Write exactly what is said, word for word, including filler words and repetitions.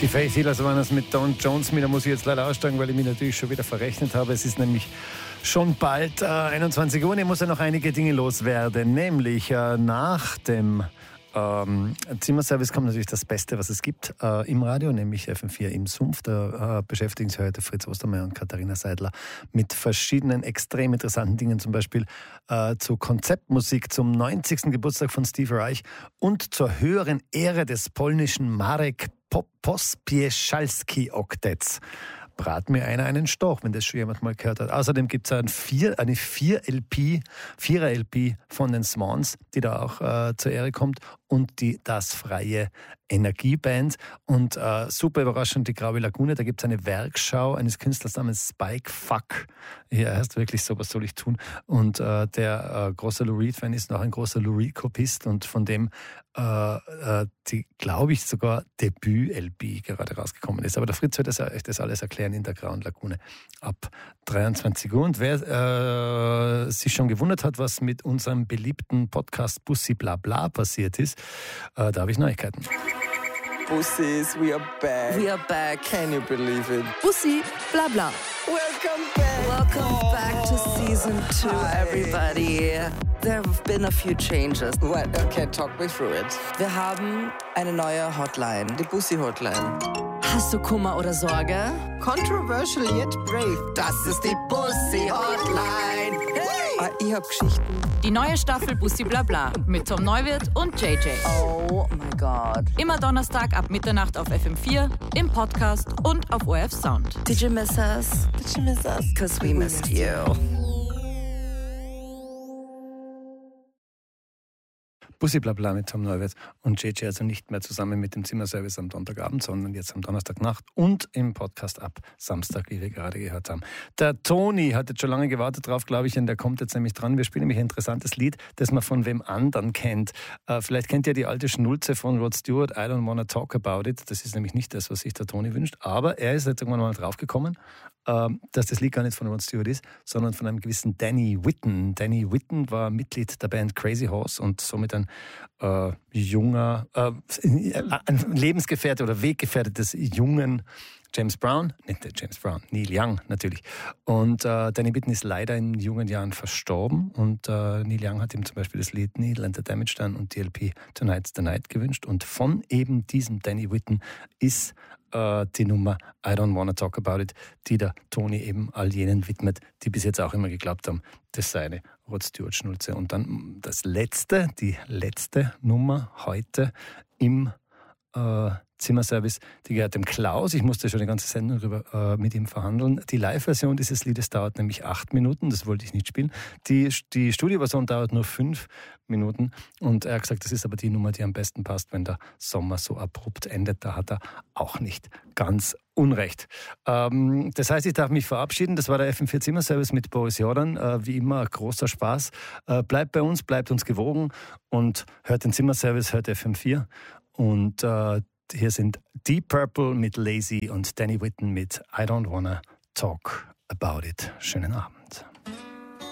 Die Faith Healers waren es mit Don Jones. Mit, da muss ich jetzt leider aussteigen, weil ich mich natürlich schon wieder verrechnet habe. Es ist nämlich schon bald äh, einundzwanzig Uhr und ich muss ja noch einige Dinge loswerden. Nämlich äh, nach dem ähm, Zimmerservice kommt natürlich das Beste, was es gibt äh, im Radio, nämlich F M vier im Sumpf. Da äh, beschäftigen sich heute Fritz Ostermeier und Katharina Seidler mit verschiedenen extrem interessanten Dingen, zum Beispiel äh, zu Konzeptmusik zum neunzigsten Geburtstag von Steve Reich und zur höheren Ehre des polnischen Marek Pospieszalski-Oktetts. Brat mir einer einen Stoch, wenn das schon jemand mal gehört hat. Außerdem gibt es ein vier, eine vier L P, Vierer L P von den Swans, die da auch äh, zur Ehre kommt, und die Das Freie Energieband. Und äh, super überraschend die Graue Lagune, da gibt es eine Werkschau eines Künstlers namens Spike Fuck. Ja, er heißt wirklich so, was soll ich tun? Und äh, der äh, großer Lou Reed-Fan ist noch ein großer Lou Reed-Kopist und von dem äh, äh, die, glaube ich, sogar Debüt-L P gerade rausgekommen ist. Aber der Fritz wird das, euch das alles erklären in der Grauen Lagune ab dreiundzwanzig Uhr. Und wer äh, sich schon gewundert hat, was mit unserem beliebten Podcast Bussi Blabla passiert ist, äh, da habe ich Neuigkeiten. Bussis, we are back. We are back. Can you believe it? Bussi Blabla. Welcome back. Welcome oh. back to season two, Hi. everybody. There have been a few changes. What? Okay, talk me through it. Wir haben eine neue Hotline. Die Bussi-Hotline. Hast du Kummer oder Sorge? Controversial yet brave. Das ist die Bussi-Hotline. Hey! Ah, ich hab Geschichten. Die neue Staffel Bussi Blabla mit Tom Neuwirth und J J. Oh my God. Immer Donnerstag ab Mitternacht auf F M vier, im Podcast und auf O R F Sound. Did you miss us? Did you miss us? Because we missed you. Bussi Blabla mit Tom Neuwirth und J J, also nicht mehr zusammen mit dem Zimmerservice am Sonntagabend, sondern jetzt am Donnerstagnacht und im Podcast ab Samstag, wie wir gerade gehört haben. Der Toni hat jetzt schon lange gewartet drauf, glaube ich, und der kommt jetzt nämlich dran. Wir spielen nämlich ein interessantes Lied, das man von wem anderen kennt. Äh, vielleicht kennt ihr die alte Schnulze von Rod Stewart, I Don't Wanna Talk About It. Das ist nämlich nicht das, was sich der Toni wünscht, aber er ist jetzt irgendwann mal draufgekommen, äh, dass das Lied gar nicht von Rod Stewart ist, sondern von einem gewissen Danny Whitten. Danny Whitten war Mitglied der Band Crazy Horse und somit ein äh, junger, äh, ein Lebensgefährte oder Weggefährte des jungen James Brown, nicht der James Brown, Neil Young natürlich. Und äh, Danny Whitten ist leider in jungen Jahren verstorben und äh, Neil Young hat ihm zum Beispiel das Lied Needle and the Damage Done und die L P Tonight's the Night gewünscht. Und von eben diesem Danny Whitten ist äh, die Nummer I Don't Wanna Talk About It, die der Toni eben all jenen widmet, die bis jetzt auch immer geglaubt haben, das sei eine Rod Stewart Schnulze. Und dann das letzte, die letzte Nummer heute im äh, Zimmerservice, die gehört dem Klaus. Ich musste schon die ganze Sendung darüber äh, mit ihm verhandeln. Die Live-Version dieses Liedes dauert nämlich acht Minuten, das wollte ich nicht spielen. Die, die Studioversion dauert nur fünf Minuten und er hat gesagt, das ist aber die Nummer, die am besten passt, wenn der Sommer so abrupt endet. Da hat er auch nicht ganz Unrecht. Ähm, das heißt, ich darf mich verabschieden. Das war der F M vier Zimmerservice mit Boris Jordan. Äh, wie immer, großer Spaß. Äh, bleibt bei uns, bleibt uns gewogen und hört den Zimmerservice, hört F M vier. Und äh, hier sind Deep Purple mit Lazy und Danny Whitten mit I Don't Wanna Talk About It. Schönen Abend.